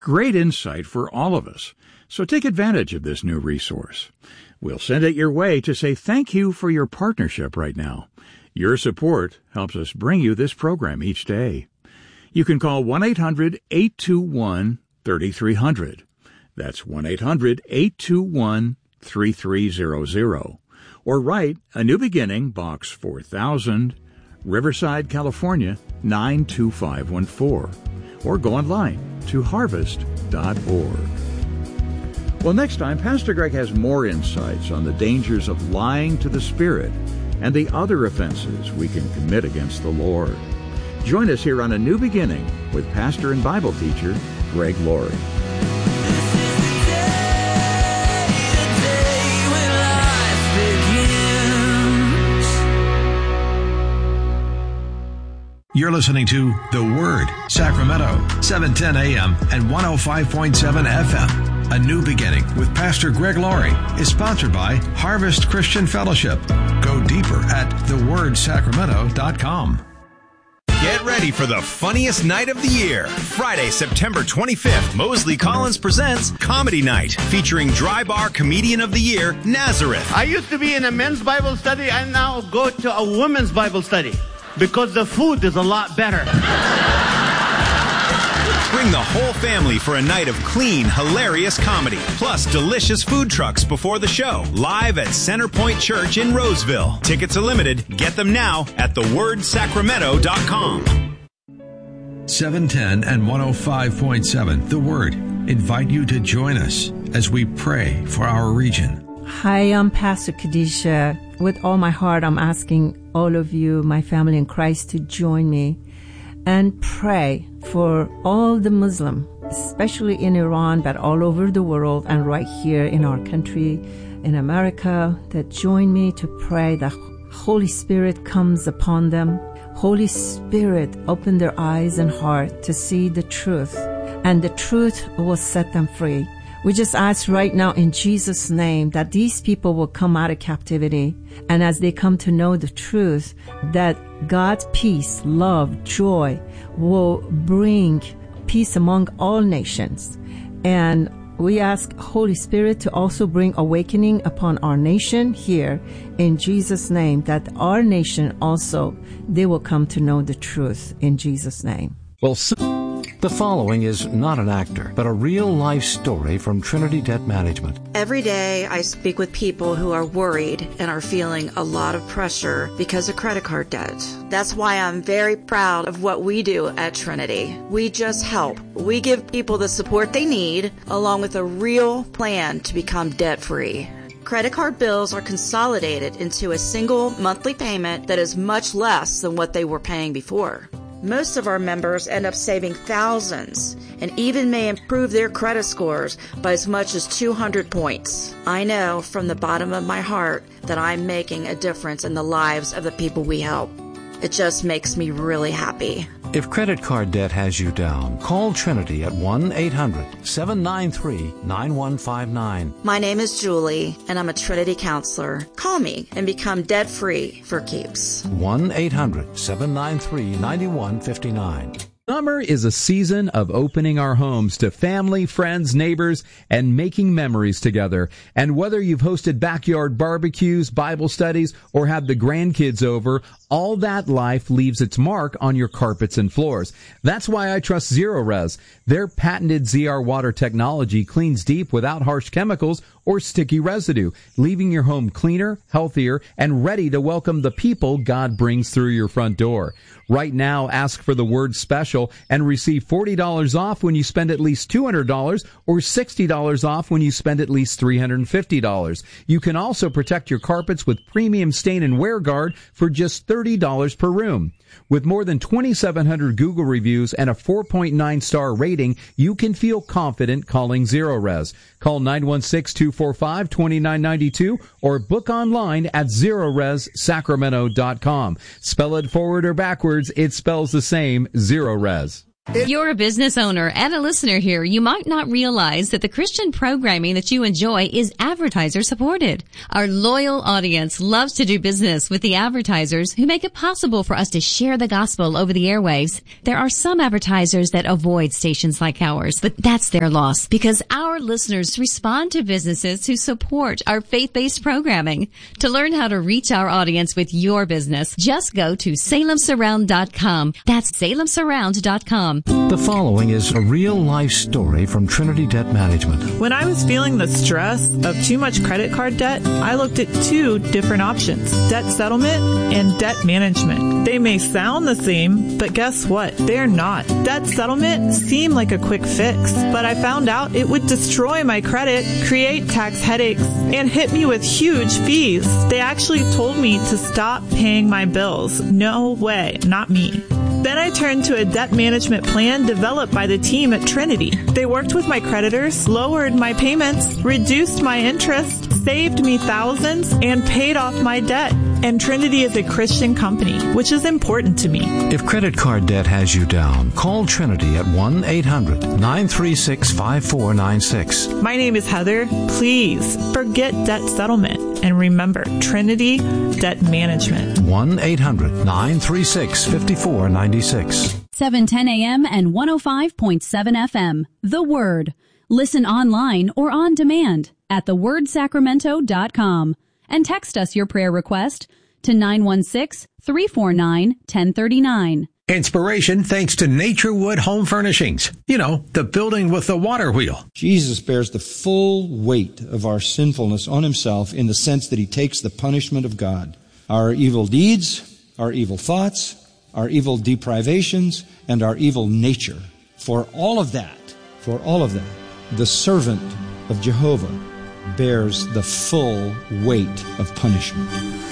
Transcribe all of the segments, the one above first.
Great insight for all of us. So take advantage of this new resource. We'll send it your way to say thank you for your partnership right now. Your support helps us bring you this program each day. You can call 1-800-821-3300. That's 1-800-821-3300. Or write A New Beginning, Box 4000, Riverside, California, 92514. Or go online to harvest.org. Well, next time, Pastor Greg has more insights on the dangers of lying to the Spirit and the other offenses we can commit against the Lord. Join us here on A New Beginning with pastor and Bible teacher Greg Laurie. You're listening to The Word, Sacramento, 710 AM and 105.7 FM. A New Beginning with Pastor Greg Laurie is sponsored by Harvest Christian Fellowship. Go deeper at thewordsacramento.com. Get ready for the funniest night of the year. Friday, September 25th, Mosley Collins presents Comedy Night, featuring Dry Bar Comedian of the Year, Nazareth. I used to be in a men's Bible study. I now go to a women's Bible study because the food is a lot better. Bring the whole family for a night of clean, hilarious comedy, plus delicious food trucks before the show, live at Centerpoint Church in Roseville. Tickets are limited. Get them now at thewordsacramento.com. 710 and 105.7, The Word, invite you to join us as we pray for our region. Hi, I'm Pastor Kadisha. With all my heart, I'm asking all of you, my family in Christ, to join me and pray for all the Muslims, especially in Iran, but all over the world and right here in our country, in America, that join me to pray that Holy Spirit comes upon them. Holy Spirit, open their eyes and heart to see the truth, and the truth will set them free. We just ask right now in Jesus' name that these people will come out of captivity, and as they come to know the truth, that God's peace, love, joy will bring peace among all nations. And we ask Holy Spirit to also bring awakening upon our nation here in Jesus' name, that our nation also, they will come to know the truth in Jesus' name. Well, the following is not an actor, but a real-life story from Trinity Debt Management. Every day I speak with people who are worried and are feeling a lot of pressure because of credit card debt. That's why I'm very proud of what we do at Trinity. We just help. We give people the support they need, along with a real plan to become debt-free. Credit card bills are consolidated into a single monthly payment that is much less than what they were paying before. Most of our members end up saving thousands and even may improve their credit scores by as much as 200 points. I know from the bottom of my heart that I'm making a difference in the lives of the people we help. It just makes me really happy. If credit card debt has you down, call Trinity at 1-800-793-9159. My name is Julie, and I'm a Trinity counselor. Call me and become debt-free for keeps. 1-800-793-9159. Summer is a season of opening our homes to family, friends, neighbors, and making memories together. And whether you've hosted backyard barbecues, Bible studies, or had the grandkids over, all that life leaves its mark on your carpets and floors. That's why I trust Zerorez. Their patented ZR water technology cleans deep without harsh chemicals or sticky residue, leaving your home cleaner, healthier, and ready to welcome the people God brings through your front door. Right now, ask for the word special and receive $40 off when you spend at least $200 or $60 off when you spend at least $350. You can also protect your carpets with premium stain and wear guard for just $30 per room. With more than 2,700 Google reviews and a 4.9-star rating, you can feel confident calling Zerorez. Call 916-245-2992 or book online at ZerorezSacramento.com. Spell it forward or backwards, it spells the same, Zerorez. If you're a business owner and a listener here, you might not realize that the Christian programming that you enjoy is advertiser supported. Our loyal audience loves to do business with the advertisers who make it possible for us to share the gospel over the airwaves. There are some advertisers that avoid stations like ours, but that's their loss because our listeners respond to businesses who support our faith-based programming. To learn how to reach our audience with your business, just go to salemsurround.com. That's salemsurround.com. The following is a real-life story from Trinity Debt Management. When I was feeling the stress of too much credit card debt, I looked at two different options, debt settlement and debt management. They may sound the same, but guess what? They're not. Debt settlement seemed like a quick fix, but I found out it would destroy my credit, create tax headaches, and hit me with huge fees. They actually told me to stop paying my bills. No way, not me. Then I turned to a debt management plan developed by the team at Trinity. They worked with my creditors, lowered my payments, reduced my interest, saved me thousands, and paid off my debt. And Trinity is a Christian company, which is important to me. If credit card debt has you down, call Trinity at 1-800-936-5496. My name is Heather. Please forget debt settlement. And remember, Trinity Debt Management. 1-800-936-5496. 710 a.m. and 105.7 FM. The Word. Listen online or on demand at thewordsacramento.com. And text us your prayer request to 916-349-1039. Inspiration thanks to Naturewood Home Furnishings. You know, the building with the water wheel. Jesus bears the full weight of our sinfulness on himself in the sense that he takes the punishment of God. Our evil deeds, our evil thoughts, our evil deprivations, and our evil nature. For all of that, the servant of Jehovah bears the full weight of punishment.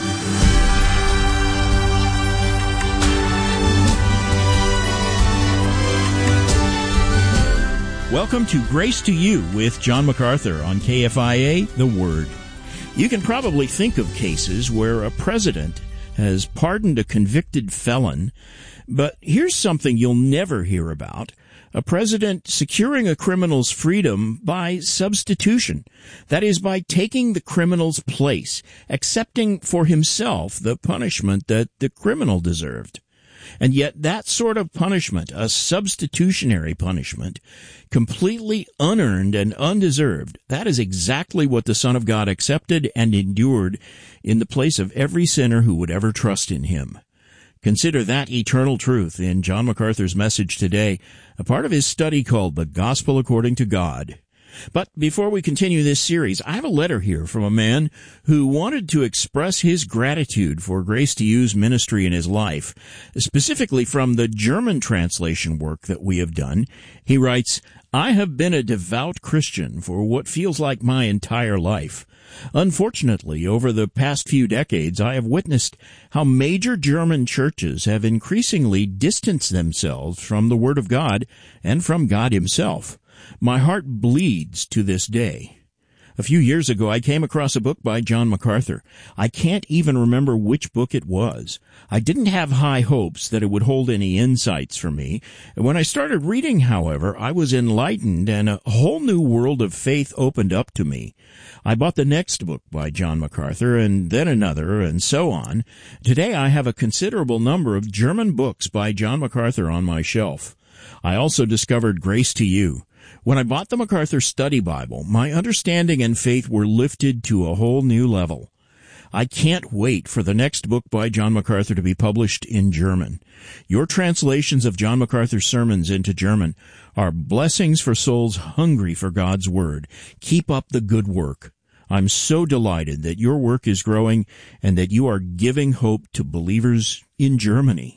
Welcome to Grace to You with John MacArthur on KFIA, The Word. You can probably think of cases where a president has pardoned a convicted felon, but here's something you'll never hear about. A president securing a criminal's freedom by substitution. That is, by taking the criminal's place, accepting for himself the punishment that the criminal deserved. And yet that sort of punishment, a substitutionary punishment, completely unearned and undeserved, that is exactly what the Son of God accepted and endured in the place of every sinner who would ever trust in him. Consider that eternal truth in John MacArthur's message today, a part of his study called The Gospel According to God. But before we continue this series, I have a letter here from a man who wanted to express his gratitude for Grace to You's ministry in his life, specifically from the German translation work that we have done. He writes, I have been a devout Christian for what feels like my entire life. Unfortunately, over the past few decades, I have witnessed how major German churches have increasingly distanced themselves from the Word of God and from God himself. My heart bleeds to this day. A few years ago, I came across a book by John MacArthur. I can't even remember which book it was. I didn't have high hopes that it would hold any insights for me. When I started reading, however, I was enlightened and a whole new world of faith opened up to me. I bought the next book by John MacArthur and then another and so on. Today I have a considerable number of German books by John MacArthur on my shelf. I also discovered Grace to You. When I bought the MacArthur Study Bible, my understanding and faith were lifted to a whole new level. I can't wait for the next book by John MacArthur to be published in German. Your translations of John MacArthur's sermons into German are blessings for souls hungry for God's Word. Keep up the good work. I'm so delighted that your work is growing and that you are giving hope to believers in Germany.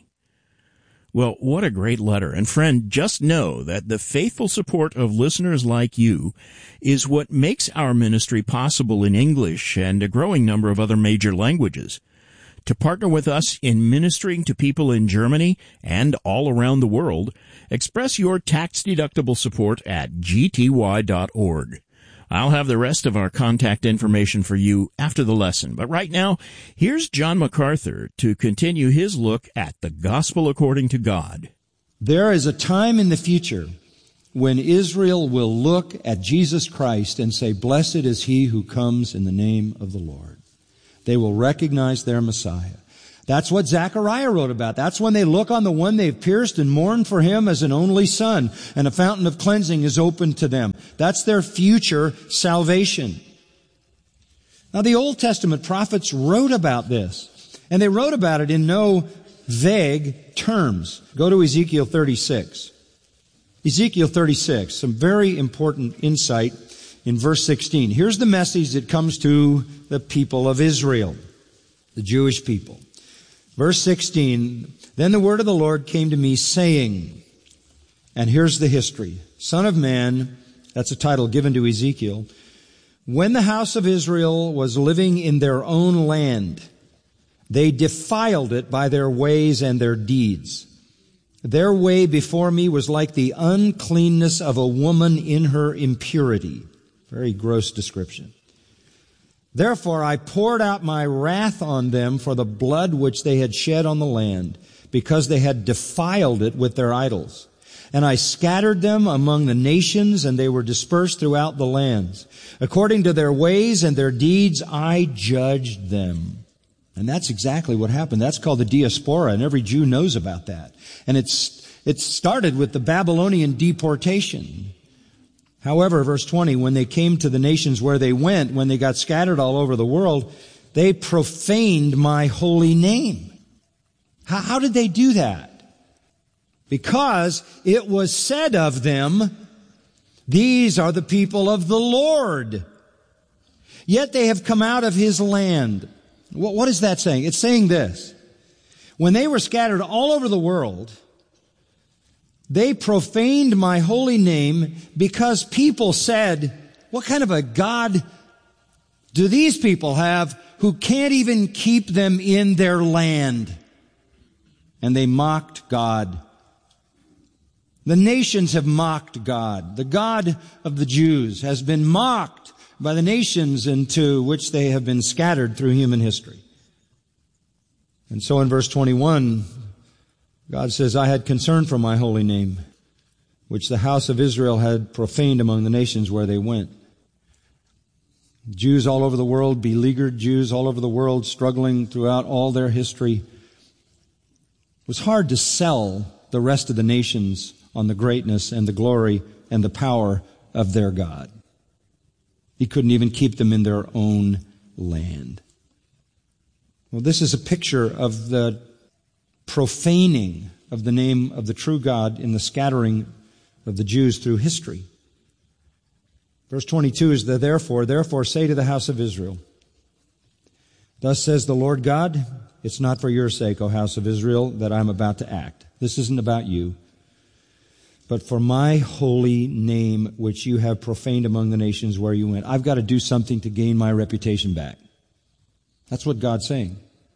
Well, what a great letter. And friend, just know that the faithful support of listeners like you is what makes our ministry possible in English and a growing number of other major languages. To partner with us in ministering to people in Germany and all around the world, express your tax-deductible support at gty.org. I'll have the rest of our contact information for you after the lesson. But right now, here's John MacArthur to continue his look at the Gospel According to God. There is a time in the future when Israel will look at Jesus Christ and say, "Blessed is he who comes in the name of the Lord." They will recognize their Messiah. That's what Zechariah wrote about. That's when they look on the one they've pierced and mourn for him as an only son, and a fountain of cleansing is opened to them. That's their future salvation. Now, the Old Testament prophets wrote about this, and they wrote about it in no vague terms. Go to Ezekiel 36. Ezekiel 36, some very important insight in verse 16. Here's the message that comes to the people of Israel, the Jewish people. Verse 16, "Then the word of the Lord came to me, saying," and here's the history, "Son of man," that's a title given to Ezekiel, "when the house of Israel was living in their own land, they defiled it by their ways and their deeds. Their way before me was like the uncleanness of a woman in her impurity." Very gross description. "Therefore I poured out my wrath on them for the blood which they had shed on the land, because they had defiled it with their idols. And I scattered them among the nations, and they were dispersed throughout the lands. According to their ways and their deeds I judged them." And that's exactly what happened. That's called the diaspora, and every Jew knows about that. And it started with the Babylonian deportation. However, verse 20, when they came to the nations where they went, when they got scattered all over the world, they profaned my holy name. How did they do that? Because it was said of them, "These are the people of the Lord. Yet they have come out of his land." What is that saying? It's saying this. When they were scattered all over the world, they profaned my holy name because people said, "What kind of a God do these people have who can't even keep them in their land?" And they mocked God. The nations have mocked God. The God of the Jews has been mocked by the nations into which they have been scattered through human history. And so in verse 21, God says, "I had concern for my holy name, which the house of Israel had profaned among the nations where they went." Jews all over the world, beleaguered Jews all over the world, struggling throughout all their history. It was hard to sell the rest of the nations on the greatness and the glory and the power of their God. He couldn't even keep them in their own land. Well, this is a picture of the profaning of the name of the true God in the scattering of the Jews through history. Verse 22 is the therefore. "Therefore say to the house of Israel, thus says the Lord God, it's not for your sake, O house of Israel, that I'm about to act." This isn't about you. "But for my holy name, which you have profaned among the nations where you went." I've got to do something to gain my reputation back. That's what God's saying.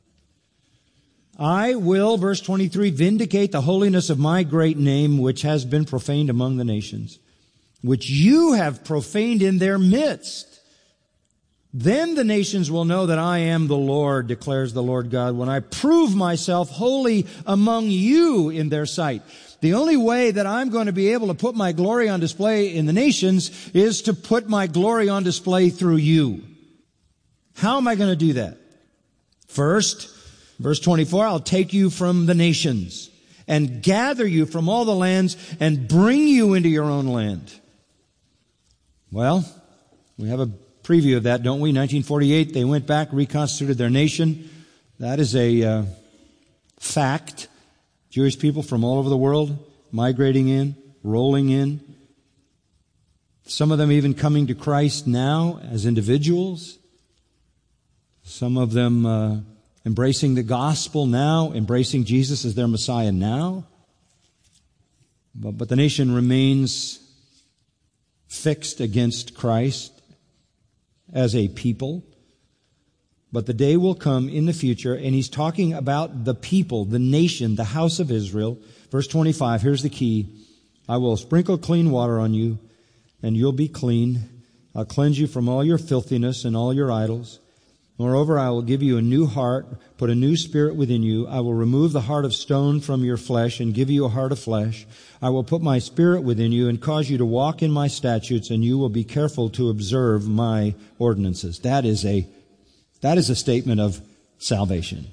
"I will," verse 23, "vindicate the holiness of my great name, which has been profaned among the nations, which you have profaned in their midst. Then the nations will know that I am the Lord, declares the Lord God, when I prove myself holy among you in their sight." The only way that I'm going to be able to put my glory on display in the nations is to put my glory on display through you. How am I going to do that? First, verse 24, "I'll take you from the nations and gather you from all the lands and bring you into your own land." Well, we have a preview of that, don't we? 1948, they went back, reconstituted their nation. That is a fact. Jewish people from all over the world migrating in, rolling in. Some of them even coming to Christ now as individuals. Some of them embracing the gospel now, embracing Jesus as their Messiah now. But the nation remains fixed against Christ as a people. But the day will come in the future, and he's talking about the people, the nation, the house of Israel. Verse 25, here's the key. "I will sprinkle clean water on you, and you'll be clean. I'll cleanse you from all your filthiness and all your idols. Moreover, I will give you a new heart, put a new spirit within you. I will remove the heart of stone from your flesh and give you a heart of flesh. I will put my spirit within you and cause you to walk in my statutes, and you will be careful to observe my ordinances. That is a statement of salvation.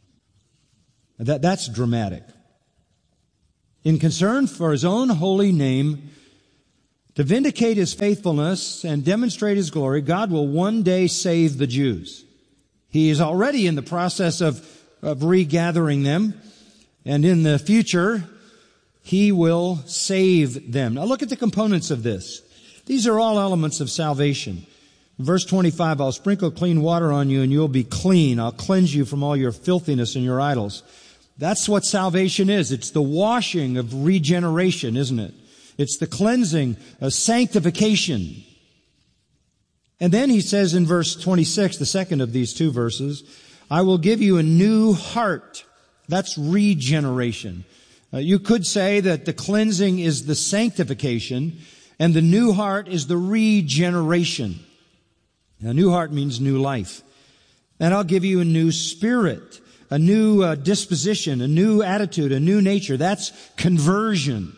That's dramatic. In concern for his own holy name, to vindicate his faithfulness and demonstrate his glory, God will one day save the Jews. He is already in the process of regathering them, and in the future, he will save them. Now look at the components of this. These are all elements of salvation. In verse 25, I'll sprinkle clean water on you and you'll be clean. I'll cleanse you from all your filthiness and your idols. That's what salvation is. It's the washing of regeneration, isn't it? It's the cleansing of sanctification. And then he says in verse 26, the second of these two verses, I will give you a new heart. That's regeneration. You could say that the cleansing is the sanctification and the new heart is the regeneration. A new heart means new life. And I'll give you a new spirit, a new disposition, a new attitude, a new nature. That's conversion.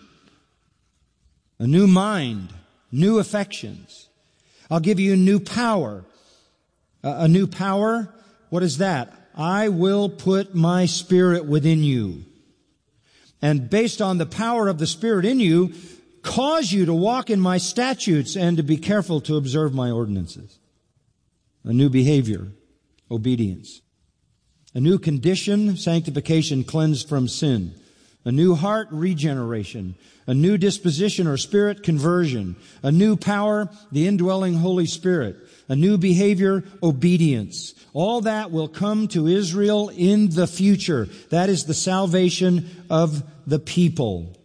A new mind, new affections. I'll give you a new power. A new power, what is that? I will put my spirit within you. And based on the power of the Spirit in you, cause you to walk in my statutes and to be careful to observe my ordinances. A new behavior, obedience. A new condition, sanctification, cleansed from sin. A new heart, regeneration. A new disposition or spirit, conversion. A new power, the indwelling Holy Spirit. A new behavior, obedience. All that will come to Israel in the future. That is the salvation of the people.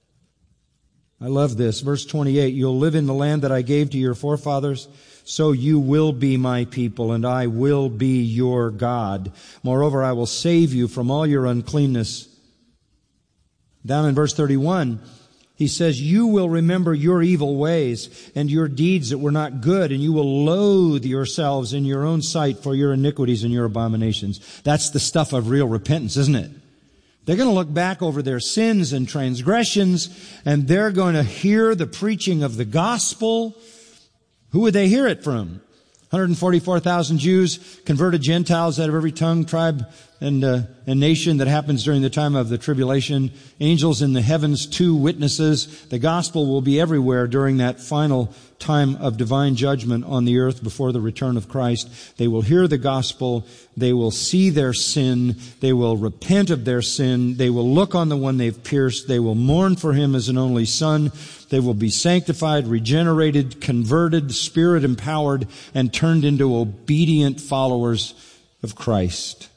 I love this. Verse 28, you'll live in the land that I gave to your forefathers, so you will be my people, and I will be your God. Moreover, I will save you from all your uncleanness. Down in verse 31, he says, you will remember your evil ways and your deeds that were not good, and you will loathe yourselves in your own sight for your iniquities and your abominations. That's the stuff of real repentance, isn't it? They're going to look back over their sins and transgressions, and they're going to hear the preaching of the gospel. Who would they hear it from? 144,000 Jews, converted Gentiles out of every tongue, tribe, and nation that happens during the time of the tribulation. Angels in the heavens, 2 witnesses. The gospel will be everywhere during that final time of divine judgment on the earth before the return of Christ. They will hear the gospel. They will see their sin. They will repent of their sin. They will look on the one they've pierced. They will mourn for him as an only son. They will be sanctified, regenerated, converted, Spirit empowered, and turned into obedient followers of Christ.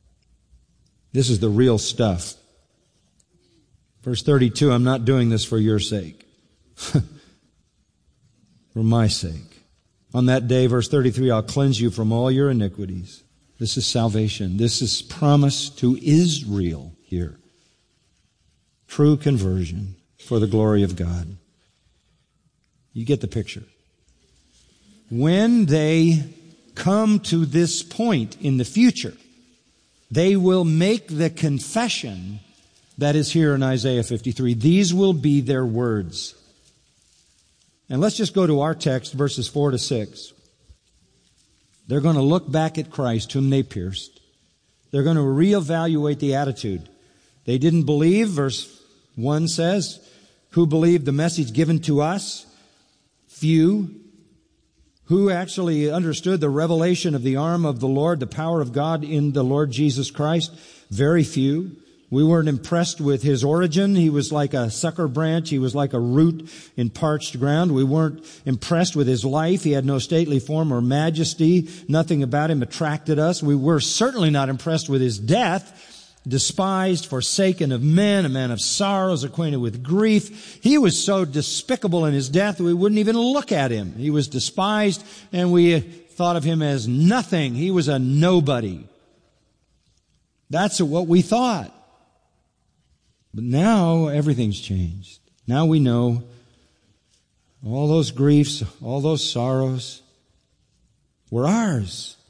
This is the real stuff. Verse 32, I'm not doing this for your sake. For my sake. On that day, verse 33, I'll cleanse you from all your iniquities. This is salvation. This is promise to Israel here. True conversion for the glory of God. You get the picture. When they come to this point in the future, they will make the confession that is here in Isaiah 53. These will be their words. And let's just go to our text, verses 4 to 6. They're going to look back at Christ, whom they pierced. They're going to reevaluate the attitude. They didn't believe, verse 1 says, who believed the message given to us? Few. Who actually understood the revelation of the arm of the Lord, the power of God in the Lord Jesus Christ? Very few. We weren't impressed with his origin. He was like a sucker branch. He was like a root in parched ground. We weren't impressed with his life. He had no stately form or majesty. Nothing about him attracted us. We were certainly not impressed with his death. Despised, forsaken of men, a man of sorrows, acquainted with grief. He was so despicable in his death that we wouldn't even look at him. He was despised, and we thought of him as nothing. He was a nobody. That's what we thought. But now everything's changed. Now we know all those griefs, all those sorrows were ours.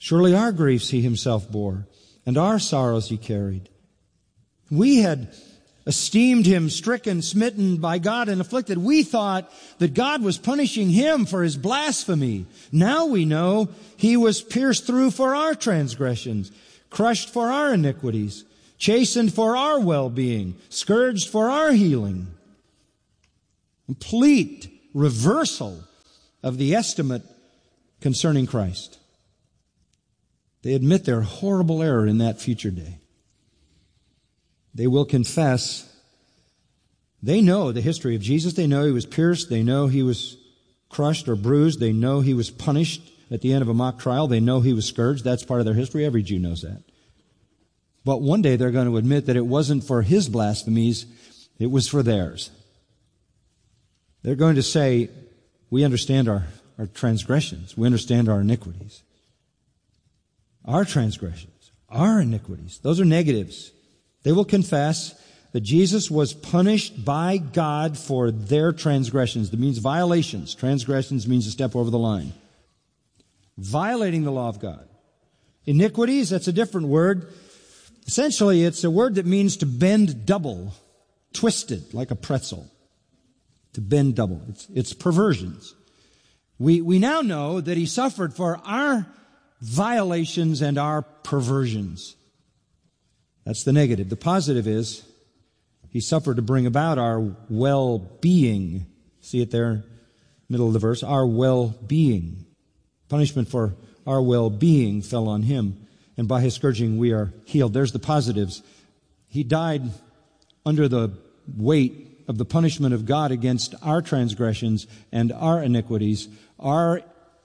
Surely our griefs he himself bore, and our sorrows he carried. We had esteemed him stricken, smitten by God, and afflicted. We thought that God was punishing him for his blasphemy. Now we know he was pierced through for our transgressions, crushed for our iniquities, chastened for our well-being, scourged for our healing. Complete reversal of the estimate concerning Christ. They admit their horrible error in that future day. They will confess. They know the history of Jesus. They know he was pierced. They know he was crushed or bruised. They know he was punished at the end of a mock trial. They know he was scourged. That's part of their history. Every Jew knows that. But one day they're going to admit that it wasn't for his blasphemies, it was for theirs. They're going to say, we understand our transgressions. We understand our iniquities. Our transgressions, our iniquities. Those are negatives. They will confess that Jesus was punished by God for their transgressions. That means violations. Transgressions means a step over the line. Violating the law of God. Iniquities, that's a different word. Essentially, it's a word that means to bend double, twisted like a pretzel. To bend double. It's perversions. We now know that he suffered for our violations and our perversions. That's the negative. The positive is he suffered to bring about our well-being. See it there, middle of the verse, our well-being. Punishment for our well-being fell on him, and by his scourging we are healed. There's the positives. He died under the weight of the punishment of God against our transgressions and our iniquities, our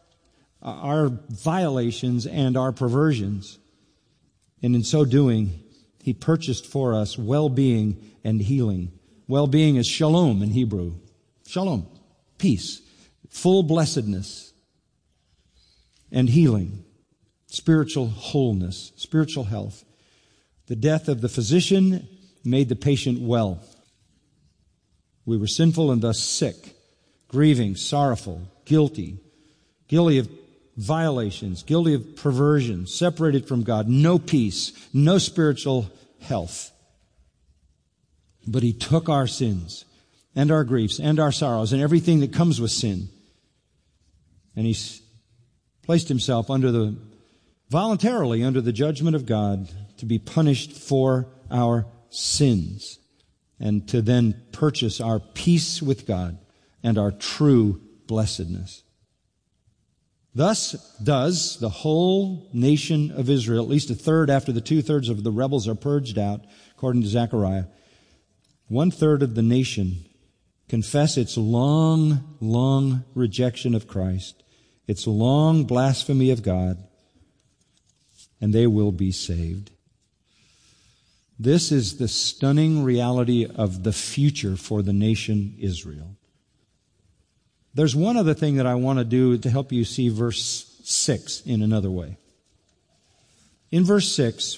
violations and our perversions. And in so doing, he purchased for us well-being and healing. Well-being is shalom in Hebrew. Shalom, peace, full blessedness, and healing, spiritual wholeness, spiritual health. The death of the physician made the patient well. We were sinful and thus sick, grieving, sorrowful, guilty of violations, guilty of perversion, separated from God, no peace, no spiritual health. But he took our sins and our griefs and our sorrows and everything that comes with sin, and he placed himself voluntarily under the judgment of God to be punished for our sins and to then purchase our peace with God and our true blessedness. Thus does the whole nation of Israel, at least a third after the 2/3 of the rebels are purged out, according to Zechariah, 1/3 of the nation confess its long rejection of Christ, its long blasphemy of God, and they will be saved. This is the stunning reality of the future for the nation Israel. There's one other thing that I want to do to help you see verse 6 in another way. In verse 6,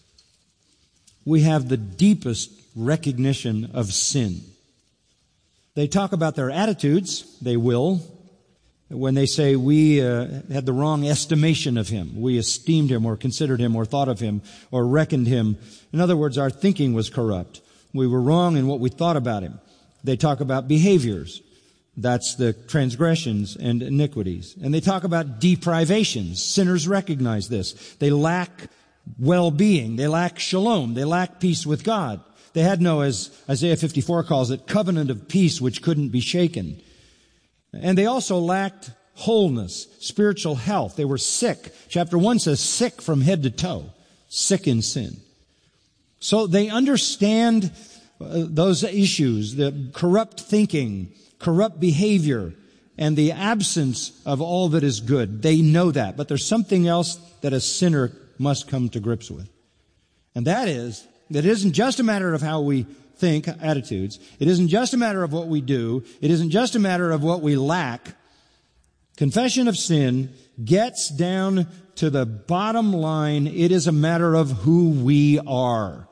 we have the deepest recognition of sin. They talk about their attitudes, they will, when they say we had the wrong estimation of him. We esteemed him or considered him or thought of him or reckoned him. In other words, our thinking was corrupt. We were wrong in what we thought about him. They talk about behaviors. That's the transgressions and iniquities. And they talk about deprivations. Sinners recognize this. They lack well-being. They lack shalom. They lack peace with God. They had no, as Isaiah 54 calls it, covenant of peace which couldn't be shaken. And they also lacked wholeness, spiritual health. They were sick. Chapter 1 says sick from head to toe, sick in sin. So they understand those issues, the corrupt thinking, corrupt behavior, and the absence of all that is good. They know that. But there's something else that a sinner must come to grips with. And that is, that it isn't just a matter of how we think, attitudes. It isn't just a matter of what we do. It isn't just a matter of what we lack. Confession of sin gets down to the bottom line. It is a matter of who we are.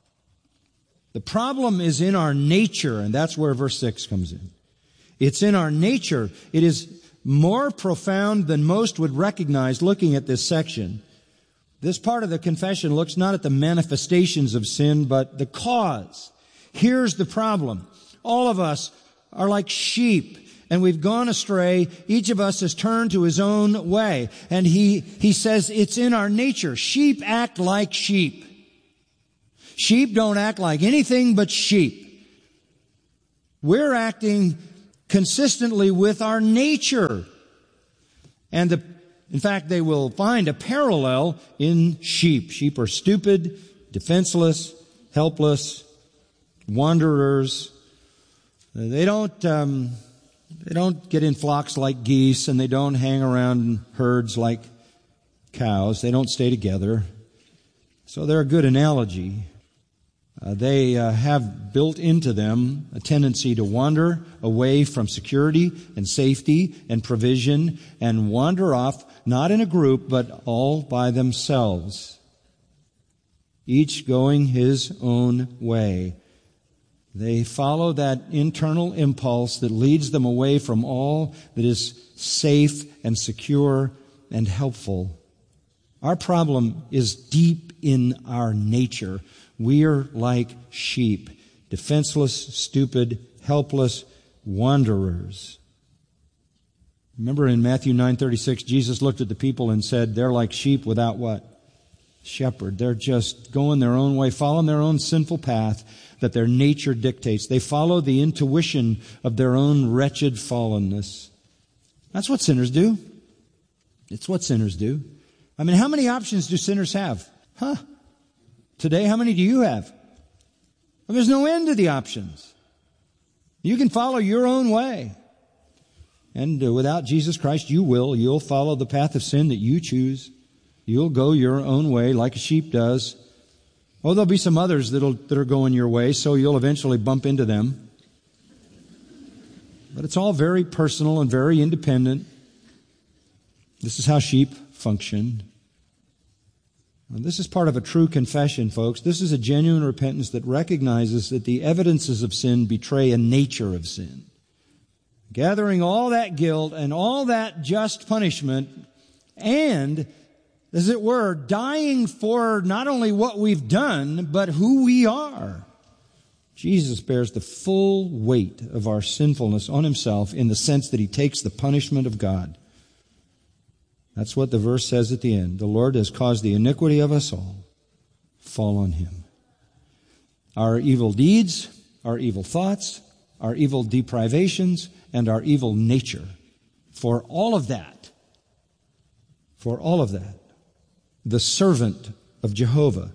The problem is in our nature, and that's where verse 6 comes in. It's in our nature. It is more profound than most would recognize looking at this section. This part of the confession looks not at the manifestations of sin, but the cause. Here's the problem. All of us are like sheep, and we've gone astray. Each of us has turned to his own way. And he says it's in our nature. Sheep act like sheep. Sheep don't act like anything but sheep. We're acting consistently with our nature. And in fact, they will find a parallel in sheep. Sheep are stupid, defenseless, helpless, wanderers. They don't get in flocks like geese, and they don't hang around in herds like cows. They don't stay together. So they're a good analogy. They have built into them a tendency to wander away from security and safety and provision and wander off, not in a group, but all by themselves, each going his own way. They follow that internal impulse that leads them away from all that is safe and secure and helpful. Our problem is deep in our nature. We are like sheep, defenseless, stupid, helpless wanderers. Remember in Matthew 9:36, Jesus looked at the people and said, they're like sheep without what? Shepherd. They're just going their own way, following their own sinful path that their nature dictates. They follow the intuition of their own wretched fallenness. That's what sinners do. It's what sinners do. I mean, how many options do sinners have? Today, how many do you have? Well, there's no end to the options. You can follow your own way. And without Jesus Christ, you'll follow the path of sin that you choose. You'll go your own way like a sheep does. Oh, there'll be some others that are going your way, so you'll eventually bump into them. But it's all very personal and very independent. This is how sheep function. Now, this is part of a true confession, folks. This is a genuine repentance that recognizes that the evidences of sin betray a nature of sin. Gathering all that guilt and all that just punishment and, as it were, dying for not only what we've done, but who we are. Jesus bears the full weight of our sinfulness on himself in the sense that he takes the punishment of God. That's what the verse says at the end. The Lord has caused the iniquity of us all fall on him. Our evil deeds, our evil thoughts, our evil deprivations, and our evil nature. For all of that, the servant of Jehovah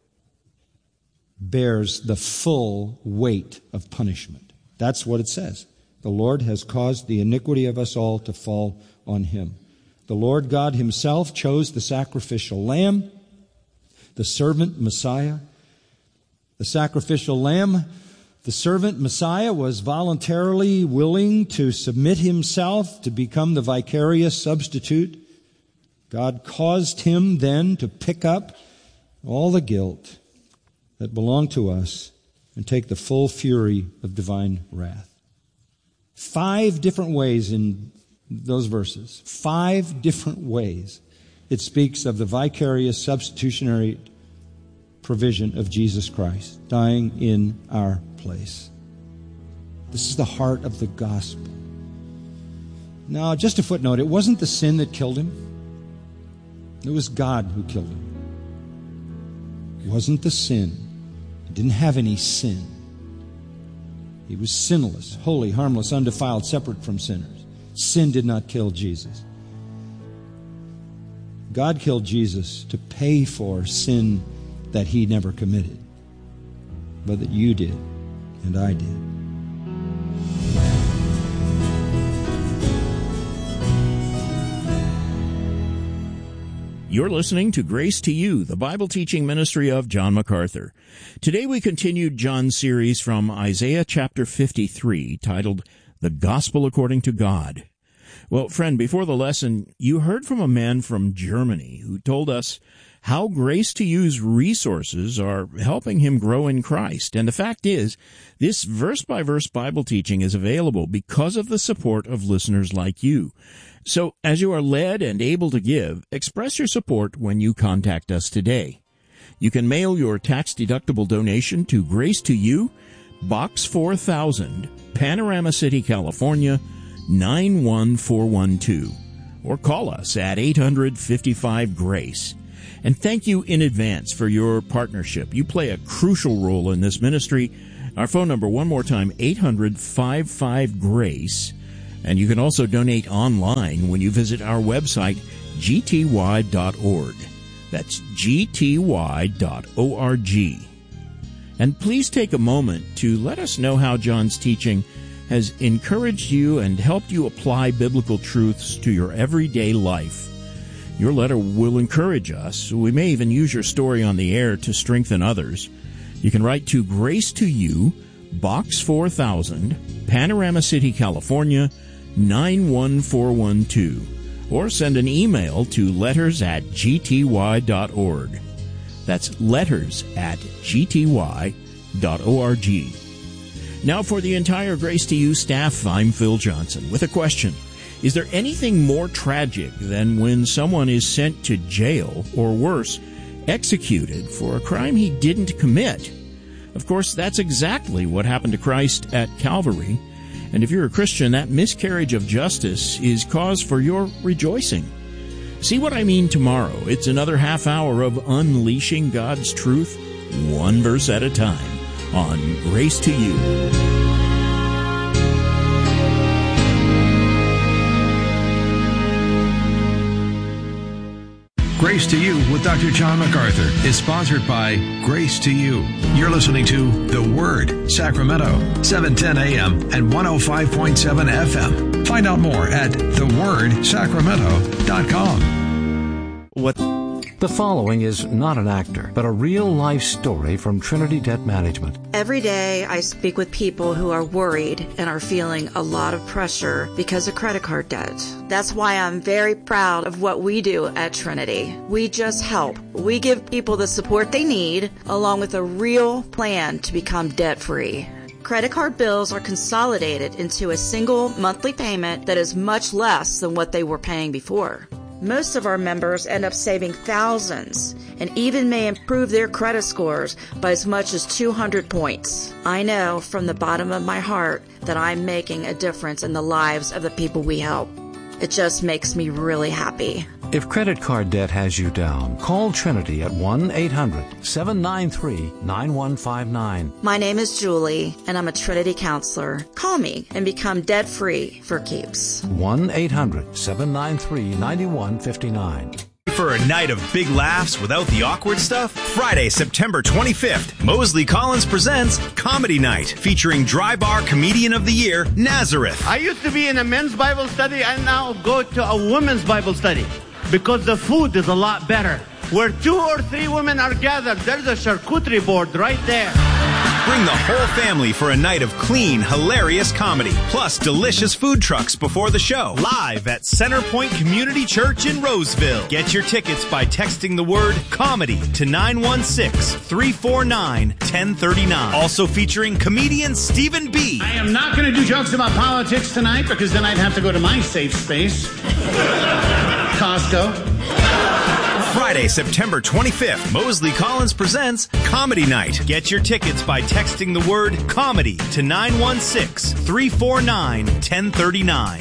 bears the full weight of punishment. That's what it says. The Lord has caused the iniquity of us all to fall on him. The Lord God himself chose the sacrificial lamb, the servant Messiah. The sacrificial lamb, the servant Messiah, was voluntarily willing to submit himself to become the vicarious substitute. God caused him then to pick up all the guilt that belonged to us and take the full fury of divine wrath. 5 different ways in those verses, 5 different ways it speaks of the vicarious substitutionary provision of Jesus Christ dying in our place. This is the heart of the gospel. Now, just a footnote, it wasn't the sin that killed him. It was God who killed him. It wasn't the sin. He didn't have any sin. He was sinless, holy, harmless, undefiled, separate from sinners. Sin did not kill Jesus. God killed Jesus to pay for sin that he never committed, but that you did and I did. You're listening to Grace to You, the Bible teaching ministry of John MacArthur. Today we continued John's series from Isaiah chapter 53, titled The Gospel According to God. Well, friend, before the lesson, you heard from a man from Germany who told us how Grace to You's resources are helping him grow in Christ. And the fact is, this verse-by-verse Bible teaching is available because of the support of listeners like you. So, as you are led and able to give, express your support when you contact us today. You can mail your tax-deductible donation to Grace to You, Box 4000, Panorama City, California, 91412. Or call us at 800-55-GRACE. And thank you in advance for your partnership. You play a crucial role in this ministry. Our phone number, one more time, 800-55-GRACE. And you can also donate online when you visit our website, gty.org. That's gty.org. And please take a moment to let us know how John's teaching has encouraged you and helped you apply biblical truths to your everyday life. Your letter will encourage us. We may even use your story on the air to strengthen others. You can write to Grace to You, Box 4000, Panorama City, California, 91412. Or send an email to letters@gty.org. That's letters@gty.org. Now for the entire Grace to You staff, I'm Phil Johnson with a question. Is there anything more tragic than when someone is sent to jail, or worse, executed for a crime he didn't commit? Of course, that's exactly what happened to Christ at Calvary. And if you're a Christian, that miscarriage of justice is cause for your rejoicing. See what I mean tomorrow. It's another half hour of unleashing God's truth, one verse at a time, on Grace to You. Grace to You with Dr. John MacArthur is sponsored by Grace to You. You're listening to The Word, Sacramento, 710 AM and 105.7 FM. Find out more at thewordsacramento.com. The following is not an actor, but a real-life story from Trinity Debt Management. Every day I speak with people who are worried and are feeling a lot of pressure because of credit card debt. That's why I'm very proud of what we do at Trinity. We just help. We give people the support they need, along with a real plan to become debt-free. Credit card bills are consolidated into a single monthly payment that is much less than what they were paying before. Most of our members end up saving thousands and even may improve their credit scores by as much as 200 points. I know from the bottom of my heart that I'm making a difference in the lives of the people we help. It just makes me really happy. If credit card debt has you down, call Trinity at 1-800-793-9159. My name is Julie, and I'm a Trinity counselor. Call me and become debt-free for keeps. 1-800-793-9159. For a night of big laughs without the awkward stuff? Friday, September 25th, Mosley Collins presents Comedy Night, featuring Dry Bar Comedian of the Year, Nazareth. I used to be in a men's Bible study. I now go to a women's Bible study because the food is a lot better. Where 2 or 3 women are gathered, there's a charcuterie board right there. Bring the whole family for a night of clean, hilarious comedy, plus delicious food trucks before the show. Live at Centerpoint Community Church in Roseville. Get your tickets by texting the word COMEDY to 916-349-1039. Also featuring comedian Stephen B. I am not going to do jokes about politics tonight because then I'd have to go to my safe space, Costco. Friday, September 25th, Mosley Collins presents Comedy Night. Get your tickets by texting the word COMEDY to 916-349-1039.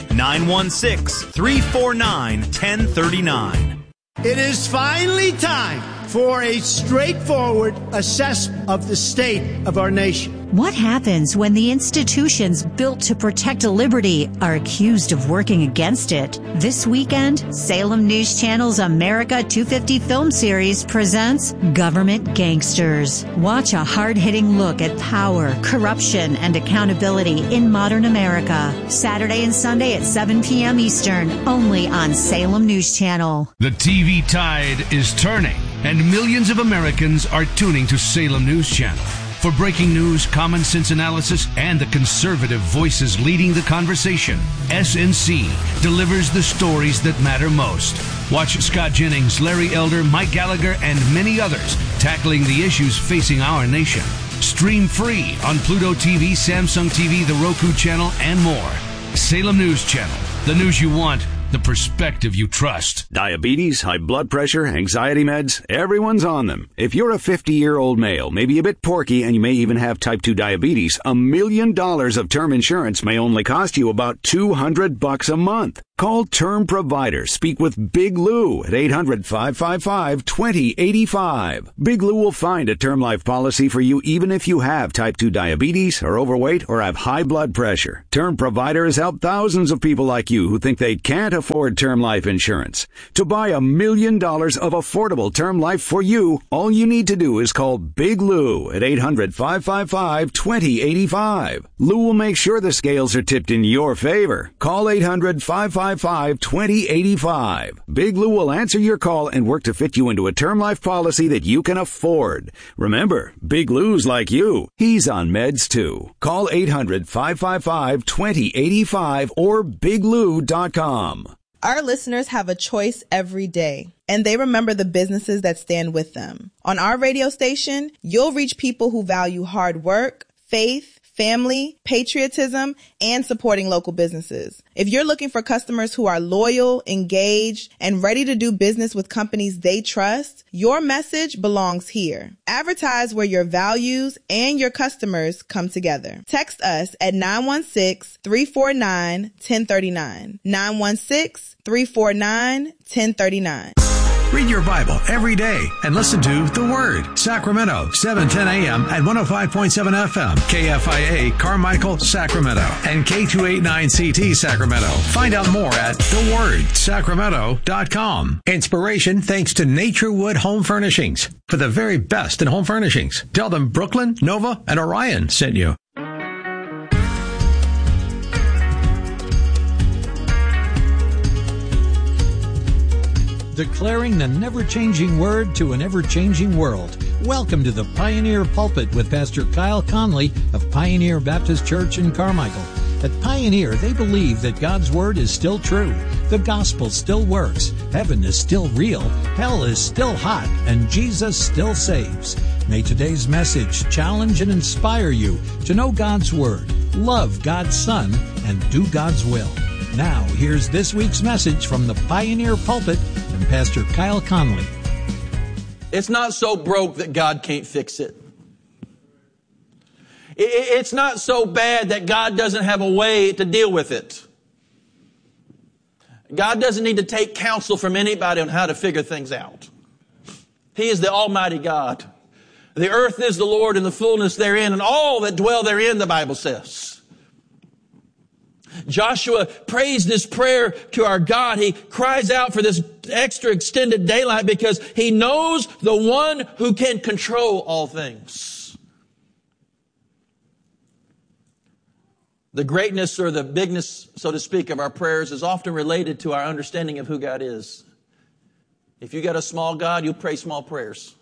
916-349-1039. It is finally time for a straightforward assessment of the state of our nation. What happens when the institutions built to protect liberty are accused of working against it? This weekend, Salem News Channel's America 250 film series presents Government Gangsters. Watch a hard-hitting look at power, corruption, and accountability in modern America. Saturday and Sunday at 7 p.m. Eastern, only on Salem News Channel. The TV tide is turning, and millions of Americans are tuning to Salem News Channel. For breaking news, common sense analysis, and the conservative voices leading the conversation, SNC delivers the stories that matter most. Watch Scott Jennings, Larry Elder, Mike Gallagher, and many others tackling the issues facing our nation. Stream free on Pluto TV, Samsung TV, the Roku channel, and more. Salem News Channel. The news you want, the perspective you trust. Diabetes, high blood pressure, anxiety meds, everyone's on them. If you're a 50-year-old male, maybe a bit porky, and you may even have type 2 diabetes, $1 million of term insurance may only cost you about $200 a month. Call Term Provider. Speak with Big Lou at 800-555-2085. Big Lou will find a term life policy for you even if you have type 2 diabetes, are overweight, or have high blood pressure. Term Provider has helped thousands of people like you who think they can't afford term life insurance. To buy $1 million of affordable term life for you, all you need to do is call Big Lou at 800-555-2085. Lou will make sure the scales are tipped in your favor. Call 800-555-2085. Big Lou will answer your call and work to fit you into a term life policy that you can afford. Remember, Big Lou's like you. He's on meds too. Call 800-555-2085 or biglou.com. Our listeners have a choice every day, and they remember the businesses that stand with them. On our radio station, you'll reach people who value hard work, faith, family, patriotism, and supporting local businesses. If you're looking for customers who are loyal, engaged, and ready to do business with companies they trust, your message belongs here. Advertise where your values and your customers come together. Text us at 916-349-1039. 916-349-1039. Read your Bible every day and listen to The Word. Sacramento, 710 a.m. at 105.7 FM. KFIA, Carmichael, Sacramento. And K289CT, Sacramento. Find out more at thewordsacramento.com. Inspiration thanks to Naturewood Home Furnishings. For the very best in home furnishings. Tell them Brooklyn, Nova, and Orion sent you. Declaring the never-changing word to an ever-changing world. Welcome to the Pioneer Pulpit with Pastor Kyle Conley of Pioneer Baptist Church in Carmichael. At Pioneer, they believe that God's Word is still true, the gospel still works, heaven is still real, hell is still hot, and Jesus still saves. May today's message challenge and inspire you to know God's Word, love God's Son, and do God's will. Now, here's this week's message from the Pioneer Pulpit and Pastor Kyle Conley. It's not so broke that God can't fix it. It's not so bad that God doesn't have a way to deal with it. God doesn't need to take counsel from anybody on how to figure things out. He is the Almighty God. The earth is the Lord and the fullness therein, and all that dwell therein, the Bible says. Joshua prays this prayer to our God. He cries out for this extra extended daylight because he knows the one who can control all things. The greatness or the bigness, so to speak, of our prayers is often related to our understanding of who God is. If you got a small God, you'll pray small prayers.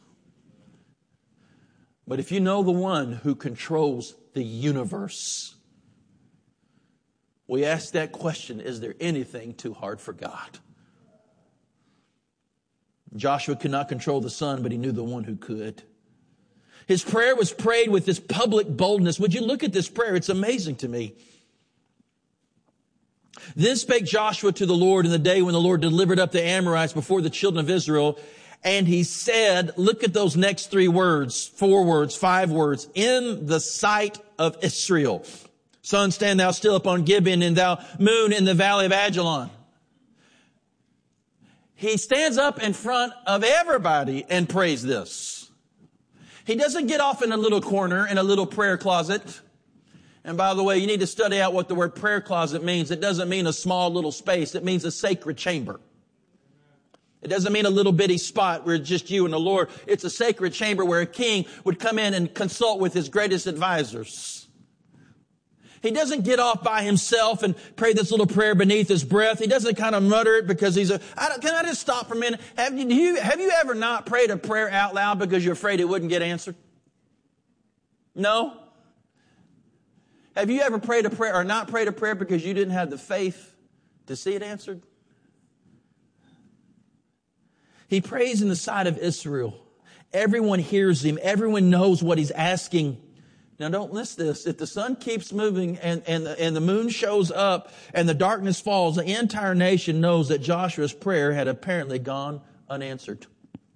But if you know the one who controls the universe, we ask that question, is there anything too hard for God? Joshua could not control the sun, but he knew the one who could. His prayer was prayed with this public boldness. Would you look at this prayer? It's amazing to me. Then spake Joshua to the Lord in the day when the Lord delivered up the Amorites before the children of Israel. And he said, look at those next 3 words, 4 words, 5 words, in the sight of Israel. Sun, stand thou still upon Gibeon, and thou moon in the valley of Ajalon. He stands up in front of everybody and prays this. He doesn't get off in a little corner, in a little prayer closet. And by the way, you need to study out what the word prayer closet means. It doesn't mean a small little space. It means a sacred chamber. It doesn't mean a little bitty spot where it's just you and the Lord. It's a sacred chamber where a king would come in and consult with his greatest advisors. He doesn't get off by himself and pray this little prayer beneath his breath. He doesn't kind of mutter it because can I just stop for a minute? Have you ever not prayed a prayer out loud because you're afraid it wouldn't get answered? No? Have you ever prayed a prayer or not prayed a prayer because you didn't have the faith to see it answered? He prays in the sight of Israel. Everyone hears him. Everyone knows what he's asking. Now don't miss this. If the sun keeps moving and the moon shows up and the darkness falls, the entire nation knows that Joshua's prayer had apparently gone unanswered.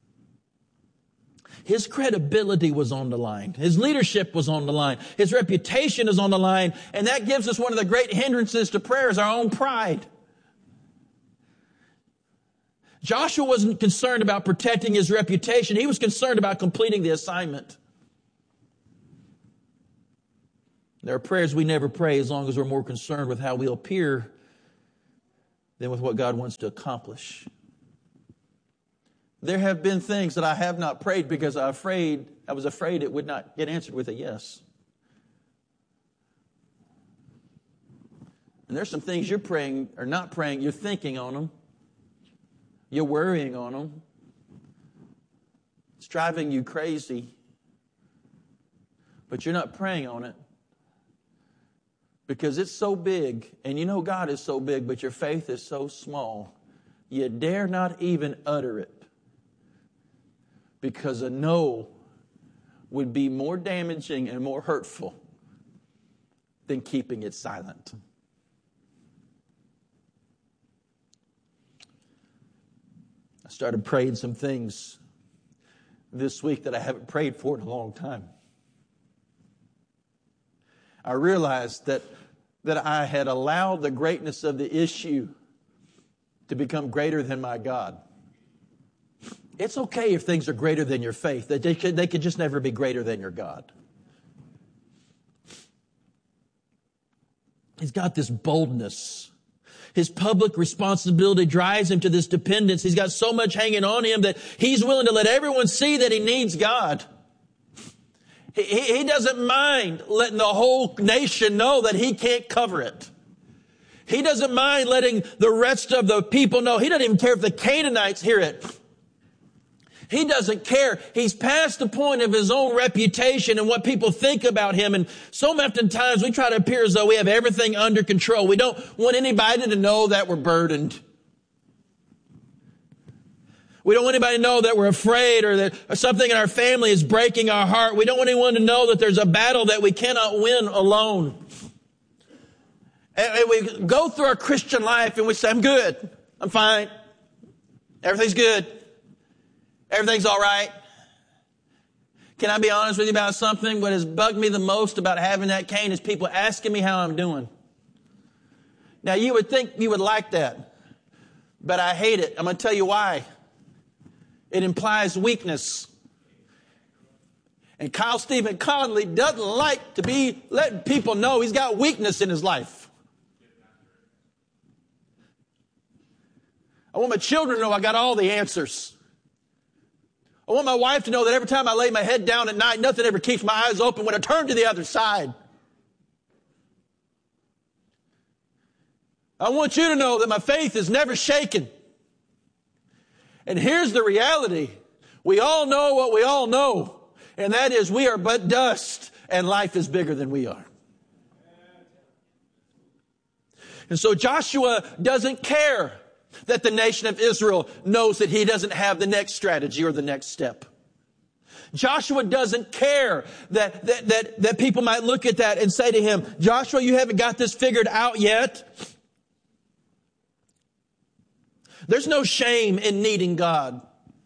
His credibility was on the line. His leadership was on the line. His reputation is on the line. And that gives us one of the great hindrances to prayer is our own pride. Joshua wasn't concerned about protecting his reputation. He was concerned about completing the assignment. There are prayers we never pray as long as we're more concerned with how we'll appear than with what God wants to accomplish. There have been things that I have not prayed because I was afraid it would not get answered with a yes. And there's some things you're praying or not praying, you're thinking on them. You're worrying on them. It's driving you crazy. But you're not praying on it. Because it's so big, and you know God is so big, but your faith is so small, you dare not even utter it. Because a no would be more damaging and more hurtful than keeping it silent. I started praying some things this week that I haven't prayed for in a long time. I realized that I had allowed the greatness of the issue to become greater than my God. It's okay if things are greater than your faith. They could just never be greater than your God. He's got this boldness. His public responsibility drives him to this dependence. He's got so much hanging on him that he's willing to let everyone see that he needs God. He doesn't mind letting the whole nation know that he can't cover it. He doesn't mind letting the rest of the people know. He doesn't even care if the Canaanites hear it. He doesn't care. He's past the point of his own reputation and what people think about him. And so often times we try to appear as though we have everything under control. We don't want anybody to know that we're burdened. We don't want anybody to know that we're afraid or that something in our family is breaking our heart. We don't want anyone to know that there's a battle that we cannot win alone. And we go through our Christian life and we say, I'm good. I'm fine. Everything's good. Everything's all right. Can I be honest with you about something? What has bugged me the most about having that cane is people asking me how I'm doing. Now, you would think you would like that, but I hate it. I'm going to tell you why. It implies weakness. And Kyle Stephen Conley doesn't like to be letting people know he's got weakness in his life. I want my children to know I got all the answers. I want my wife to know that every time I lay my head down at night, nothing ever keeps my eyes open when I turn to the other side. I want you to know that my faith is never shaken. And here's the reality. We all know what we all know. And that is we are but dust and life is bigger than we are. And so Joshua doesn't care that the nation of Israel knows that he doesn't have the next strategy or the next step. Joshua doesn't care that people might look at that and say to him, Joshua, you haven't got this figured out yet. There's no shame in needing God.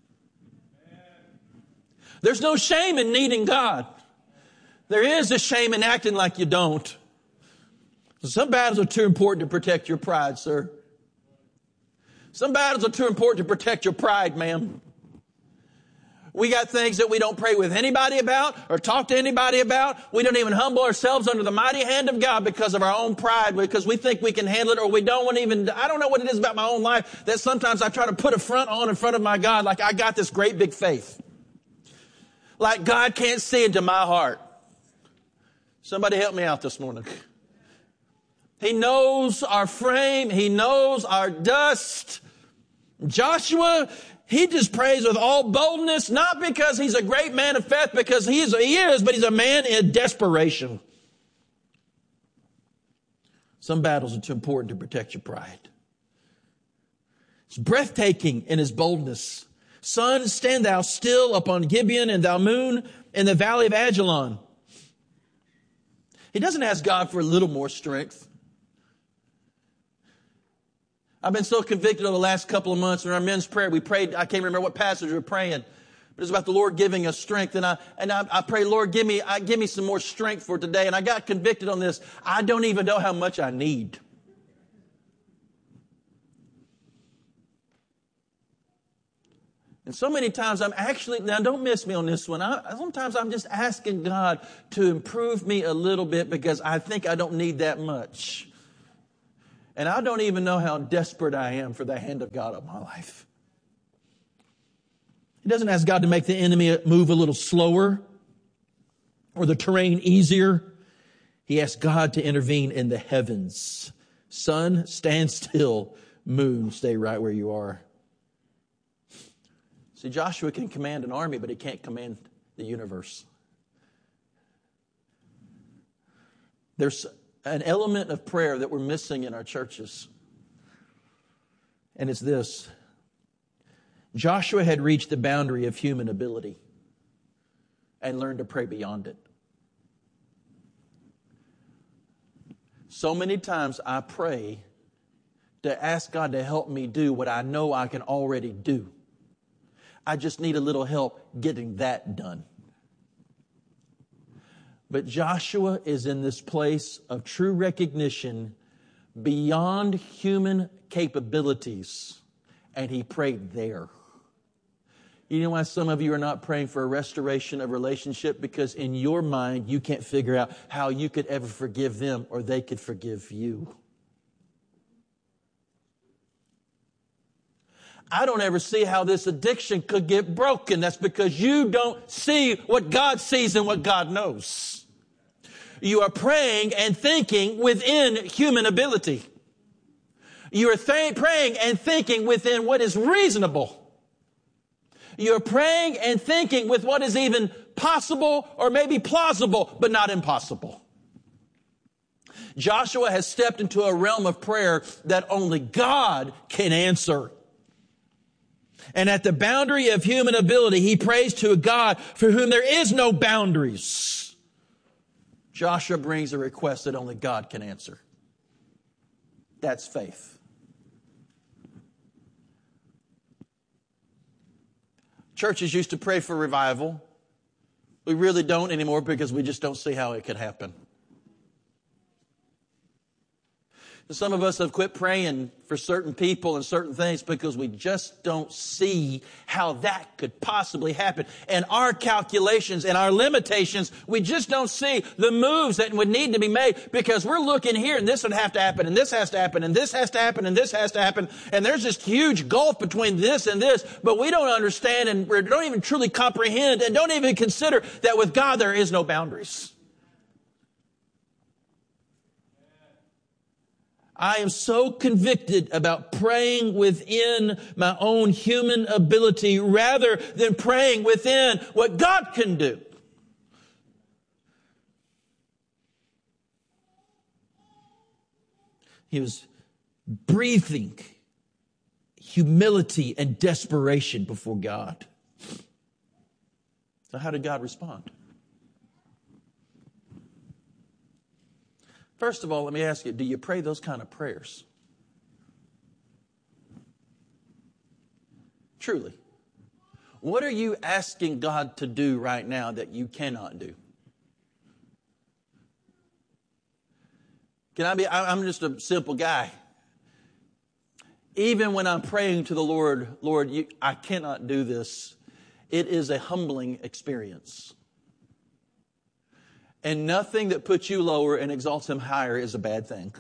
There's no shame in needing God. There is a shame in acting like you don't. Some battles are too important to protect your pride, sir. Some battles are too important to protect your pride, ma'am. We got things that we don't pray with anybody about or talk to anybody about. We don't even humble ourselves under the mighty hand of God because of our own pride, because we think we can handle it, or we don't want to even, I don't know what it is about my own life that sometimes I try to put a front on in front of my God like I got this great big faith. Like God can't see into my heart. Somebody help me out this morning. He knows our frame. He knows our dust. Joshua, he just prays with all boldness, not because he's a great man of faith, because he is, but he's a man in desperation. Some battles are too important to protect your pride. It's breathtaking in his boldness. Sun, stand thou still upon Gibeon, and thou moon in the valley of Ajalon. He doesn't ask God for a little more strength. I've been so convicted over the last couple of months in our men's prayer. We prayed, I can't remember what passage we were praying, but it was about the Lord giving us strength. And I prayed, Lord, give me some more strength for today. And I got convicted on this. I don't even know how much I need. And so many times I'm actually, now don't miss me on this one. Sometimes I'm just asking God to improve me a little bit because I think I don't need that much. And I don't even know how desperate I am for the hand of God on my life. He doesn't ask God to make the enemy move a little slower or the terrain easier. He asks God to intervene in the heavens. Sun, stand still. Moon, stay right where you are. See, Joshua can command an army, but he can't command the universe. There's an element of prayer that we're missing in our churches. And it's this. Joshua had reached the boundary of human ability and learned to pray beyond it. So many times I pray to ask God to help me do what I know I can already do. I just need a little help getting that done. But Joshua is in this place of true recognition beyond human capabilities, and he prayed there. You know why some of you are not praying for a restoration of relationship? Because in your mind, you can't figure out how you could ever forgive them or they could forgive you. I don't ever see how this addiction could get broken. That's because you don't see what God sees and what God knows. You are praying and thinking within human ability. You are praying and thinking within what is reasonable. You're praying and thinking with what is even possible or maybe plausible, but not impossible. Joshua has stepped into a realm of prayer that only God can answer. And at the boundary of human ability, he prays to a God for whom there is no boundaries. Joshua brings a request that only God can answer. That's faith. Churches used to pray for revival. We really don't anymore because we just don't see how it could happen. Some of us have quit praying for certain people and certain things because we just don't see how that could possibly happen. And our calculations and our limitations, we just don't see the moves that would need to be made because we're looking here and this would have to happen and this has to happen and this has to happen and this has to happen. And there's this huge gulf between this and this, but we don't understand and we don't even truly comprehend and don't even consider that with God there is no boundaries. I am so convicted about praying within my own human ability rather than praying within what God can do. He was breathing humility and desperation before God. So how did God respond? First of all, let me ask you, do you pray those kind of prayers? Truly. What are you asking God to do right now that you cannot do? I'm just a simple guy. Even when I'm praying to the Lord, I cannot do this. It is a humbling experience. And nothing that puts you lower and exalts him higher is a bad thing.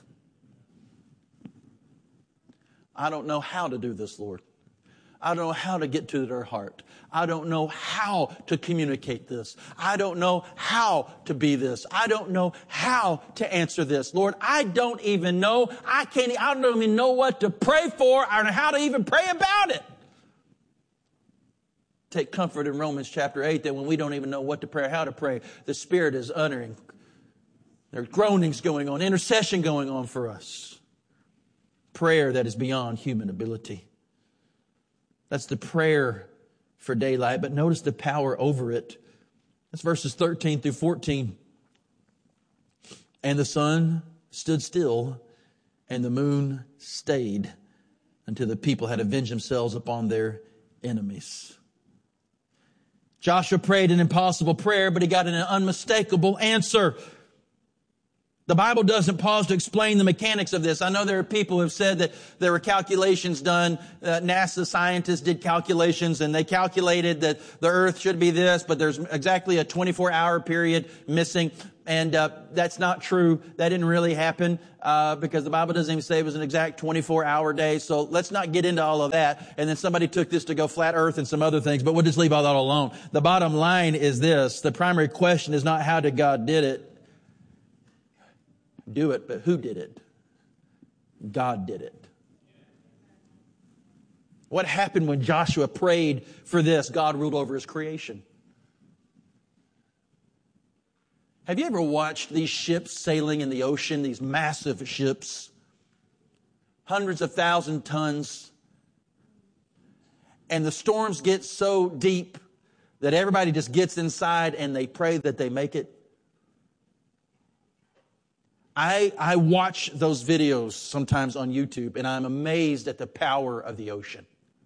I don't know how to do this, Lord. I don't know how to get to their heart. I don't know how to communicate this. I don't know how to be this. I don't know how to answer this. Lord, I don't even know. I don't even know what to pray for or how to even pray about it. Take comfort in Romans chapter 8 that when we don't even know what to pray or how to pray, the Spirit is uttering. There are groanings going on, intercession going on for us. Prayer that is beyond human ability. That's the prayer for daylight, but notice the power over it. That's verses 13 through 14. And the sun stood still, and the moon stayed until the people had avenged themselves upon their enemies. Joshua prayed an impossible prayer, but he got an unmistakable answer. The Bible doesn't pause to explain the mechanics of this. I know there are people who have said that there were calculations done. NASA scientists did calculations, and they calculated that the earth should be this, but there's exactly a 24-hour period missing. And that's not true. That didn't really happen because the Bible doesn't even say it was an exact 24-hour day. So let's not get into all of that. And then somebody took this to go flat earth and some other things, but we'll just leave all that alone. The bottom line is this. The primary question is not how did God do it, but who did it? God did it. What happened when Joshua prayed for this? God ruled over his creation. Have you ever watched these ships sailing in the ocean, these massive ships, hundreds of thousand tons, and the storms get so deep that everybody just gets inside and they pray that they make it? I watch those videos sometimes on YouTube, and I'm amazed at the power of the ocean.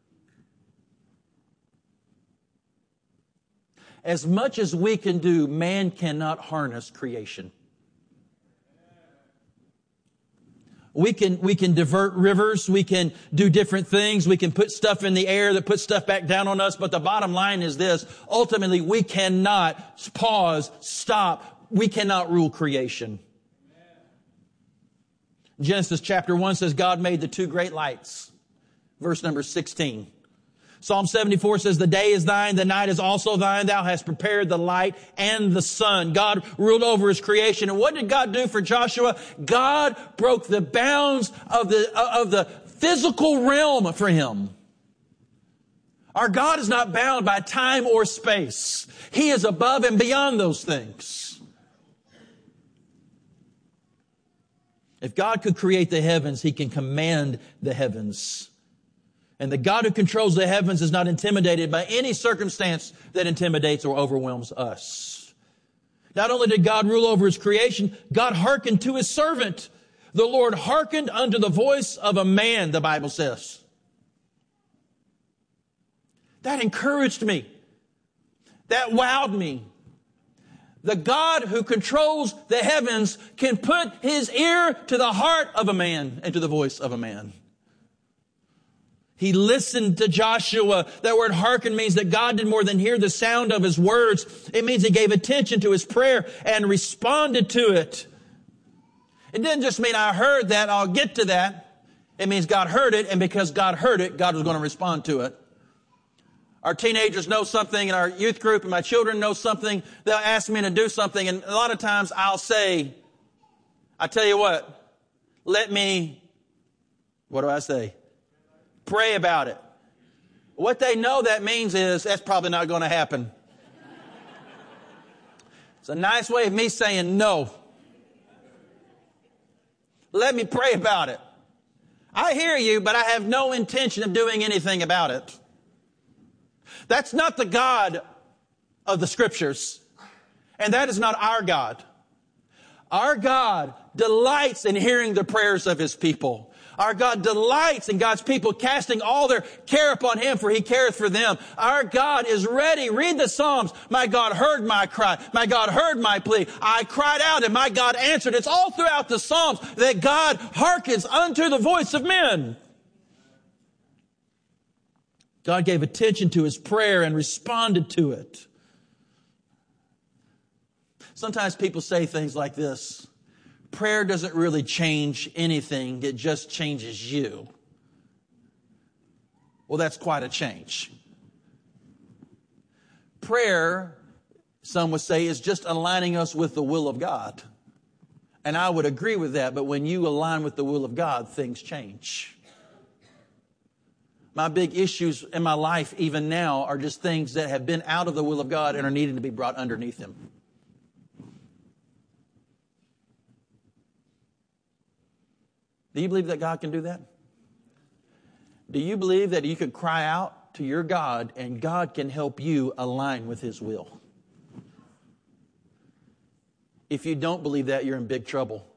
As much as we can do, man cannot harness creation. We can divert rivers. We can do different things. We can put stuff in the air that puts stuff back down on us. But the bottom line is this. Ultimately, we cannot pause, stop. We cannot rule creation. Genesis chapter 1 says God made the two great lights. Verse number 16. Psalm 74 says, the day is thine, the night is also thine. Thou hast prepared the light and the sun. God ruled over his creation. And what did God do for Joshua? God broke the bounds of the physical realm for him. Our God is not bound by time or space. He is above and beyond those things. If God could create the heavens, he can command the heavens. And the God who controls the heavens is not intimidated by any circumstance that intimidates or overwhelms us. Not only did God rule over his creation, God hearkened to his servant. The Lord hearkened unto the voice of a man, the Bible says. That encouraged me. That wowed me. The God who controls the heavens can put his ear to the heart of a man and to the voice of a man. He listened to Joshua. That word hearken means that God did more than hear the sound of his words. It means he gave attention to his prayer and responded to it. It didn't just mean I heard that, I'll get to that. It means God heard it, and because God heard it, God was going to respond to it. Our teenagers know something in our youth group, and my children know something. They'll ask me to do something, and a lot of times I'll say, I tell you what, what do I say? Pray about it. What they know that means is that's probably not going to happen. It's a nice way of me saying no. Let me pray about it. I hear you, but I have no intention of doing anything about it. That's not the God of the Scriptures. And that is not our God. Our God delights in hearing the prayers of his people. Our God delights in God's people casting all their care upon him, for he careth for them. Our God is ready. Read the Psalms. My God heard my cry. My God heard my plea. I cried out and my God answered. It's all throughout the Psalms that God hearkens unto the voice of men. God gave attention to his prayer and responded to it. Sometimes people say things like this. Prayer doesn't really change anything. It just changes you. Well, that's quite a change. Prayer, some would say, is just aligning us with the will of God. And I would agree with that. But when you align with the will of God, things change. My big issues in my life, even now, are just things that have been out of the will of God and are needing to be brought underneath him. Do you believe that God can do that? Do you believe that you could cry out to your God, and God can help you align with His will. If you don't believe that, you're in big trouble.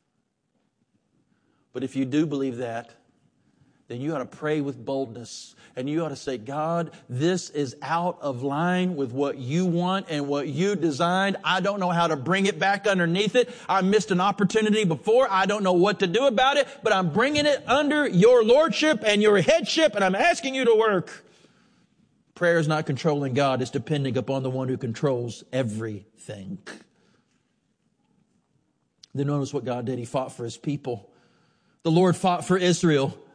But if you do believe that, then you ought to pray with boldness. And you ought to say, God, this is out of line with what you want and what you designed. I don't know how to bring it back underneath it. I missed an opportunity before. I don't know what to do about it, but I'm bringing it under your lordship and your headship, and I'm asking you to work. Prayer is not controlling God. It's depending upon the one who controls everything. Then notice what God did. He fought for His people. The Lord fought for Israel.